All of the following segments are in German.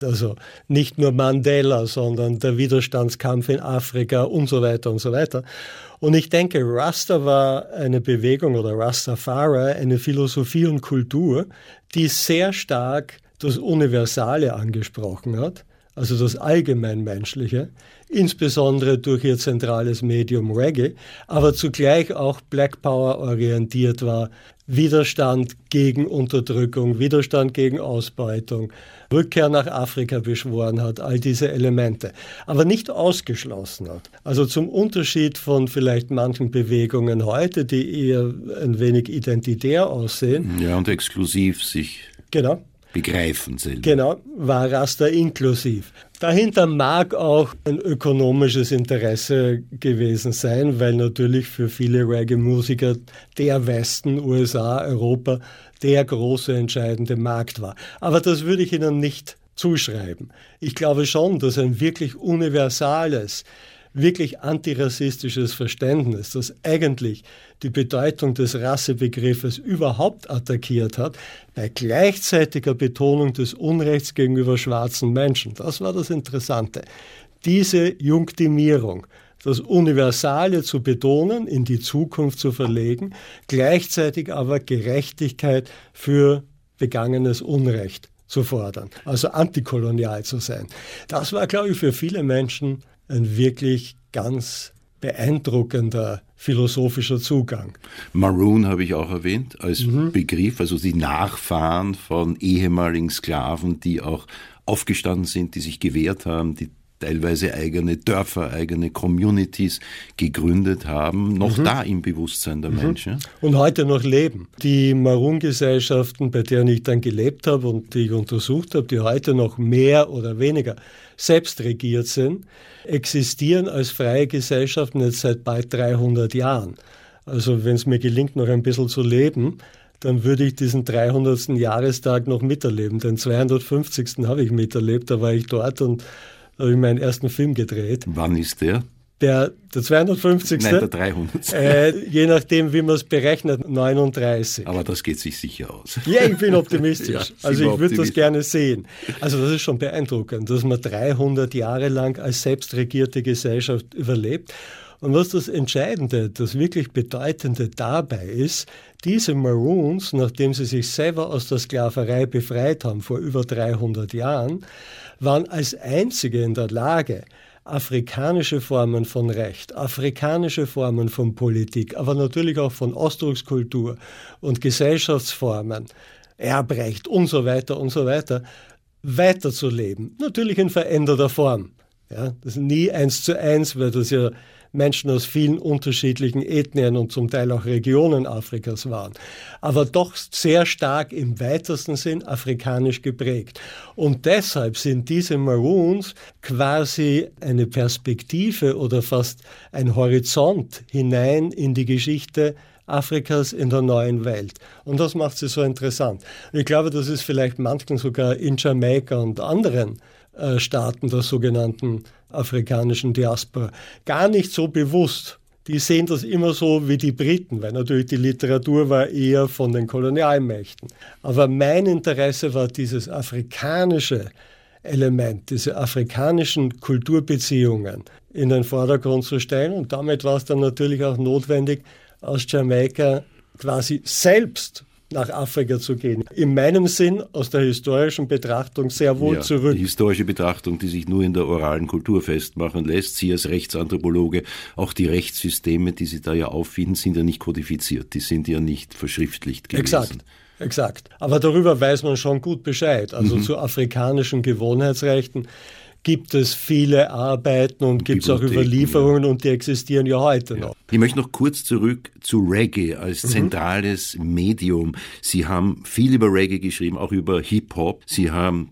Also nicht nur Mandela, sondern der Widerstandskampf in Afrika und so weiter und so weiter. Und ich denke, Rasta war eine Bewegung oder Rastafari, eine Philosophie und Kultur, die sehr stark das Universale angesprochen hat, also das Allgemeinmenschliche, insbesondere durch ihr zentrales Medium Reggae, aber zugleich auch Black Power orientiert war, Widerstand gegen Unterdrückung, Widerstand gegen Ausbeutung, Rückkehr nach Afrika beschworen hat, all diese Elemente, aber nicht ausgeschlossen hat. Also zum Unterschied von vielleicht manchen Bewegungen heute, die eher ein wenig identitär aussehen. Ja, und exklusiv sich begreifen selber. Genau, war Rasta inklusiv. Dahinter mag auch ein ökonomisches Interesse gewesen sein, weil natürlich für viele Reggae-Musiker der Westen, USA, Europa, der große entscheidende Markt war. Aber das würde ich Ihnen nicht zuschreiben. Ich glaube schon, dass ein wirklich universales, wirklich antirassistisches Verständnis, das eigentlich die Bedeutung des Rassebegriffes überhaupt attackiert hat, bei gleichzeitiger Betonung des Unrechts gegenüber schwarzen Menschen. Das war das Interessante. Diese Junktimierung, das Universale zu betonen, in die Zukunft zu verlegen, gleichzeitig aber Gerechtigkeit für begangenes Unrecht zu fordern, also antikolonial zu sein. Das war, glaube ich, für viele Menschen ein wirklich ganz beeindruckender philosophischer Zugang. Maroon habe ich auch erwähnt als Begriff, also die Nachfahren von ehemaligen Sklaven, die auch aufgestanden sind, die sich gewehrt haben, die teilweise eigene Dörfer, eigene Communities gegründet haben, noch da im Bewusstsein der Menschen. Und heute noch leben. Die Maroon-Gesellschaften, bei denen ich dann gelebt habe und die ich untersucht habe, die heute noch mehr oder weniger selbst regiert sind, existieren als freie Gesellschaften jetzt seit bald 300 Jahren. Also wenn es mir gelingt, noch ein bisschen zu leben, dann würde ich diesen 300. Jahrestag noch miterleben. Den 250. habe ich miterlebt, da war ich dort und da habe ich meinen ersten Film gedreht. Wann ist der? Der 250. Nein, der 300. Je nachdem, wie man es berechnet, 39. Aber das geht sich sicher aus. Ja, ich bin optimistisch. Ja, also ich würde das gerne sehen. Also das ist schon beeindruckend, dass man 300 Jahre lang als selbstregierte Gesellschaft überlebt. Und was das Entscheidende, das wirklich Bedeutende dabei ist, diese Maroons, nachdem sie sich selber aus der Sklaverei befreit haben vor über 300 Jahren, waren als einzige in der Lage, afrikanische Formen von Recht, afrikanische Formen von Politik, aber natürlich auch von Ausdruckskultur und Gesellschaftsformen, Erbrecht und so weiter, weiterzuleben. Natürlich in veränderter Form. Ja, das ist nie 1:1, weil das ja Menschen aus vielen unterschiedlichen Ethnien und zum Teil auch Regionen Afrikas waren, aber doch sehr stark im weitesten Sinn afrikanisch geprägt. Und deshalb sind diese Maroons quasi eine Perspektive oder fast ein Horizont hinein in die Geschichte Afrikas in der neuen Welt. Und das macht sie so interessant. Und ich glaube, das ist vielleicht manchen sogar in Jamaika und anderen Staaten der sogenannten afrikanischen Diaspora gar nicht so bewusst. Die sehen das immer so wie die Briten, weil natürlich die Literatur war eher von den Kolonialmächten. Aber mein Interesse war dieses afrikanische Element, diese afrikanischen Kulturbeziehungen in den Vordergrund zu stellen. Und damit war es dann natürlich auch notwendig, aus Jamaika quasi selbst nach Afrika zu gehen. In meinem Sinn, aus der historischen Betrachtung, sehr wohl zurück. Die historische Betrachtung, die sich nur in der oralen Kultur festmachen lässt. Sie als Rechtsanthropologe, auch die Rechtssysteme, die Sie da ja auffinden, sind ja nicht kodifiziert. Die sind ja nicht verschriftlicht gewesen. Exakt. Aber darüber weiß man schon gut Bescheid. Also zu afrikanischen Gewohnheitsrechten gibt es viele Arbeiten und gibt es auch Überlieferungen und die existieren ja heute noch. Ich möchte noch kurz zurück zu Reggae als zentrales Medium. Sie haben viel über Reggae geschrieben, auch über Hip-Hop. Sie haben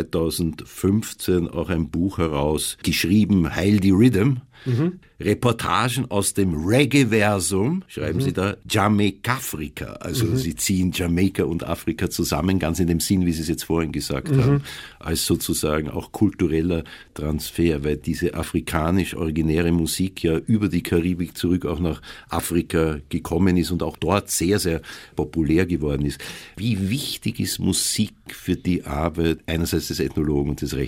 2015 auch ein Buch herausgeschrieben, Heil die Rhythm. Reportagen aus dem Reggae-Versum, schreiben Sie da, Jamaikafrika. Also Sie ziehen Jamaika und Afrika zusammen, ganz in dem Sinn, wie Sie es jetzt vorhin gesagt haben, als sozusagen auch kultureller Transfer, weil diese afrikanisch originäre Musik ja über die Karibik zurück auch nach Afrika gekommen ist und auch dort sehr, sehr populär geworden ist. Wie wichtig ist Musik für die Arbeit einerseits des Ethnologen und des